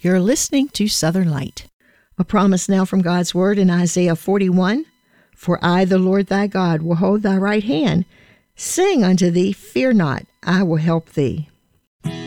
You're listening to Southern Light. A promise now from God's Word in Isaiah 41. For I, the Lord thy God, will hold thy right hand, saying unto thee, Fear not, I will help thee.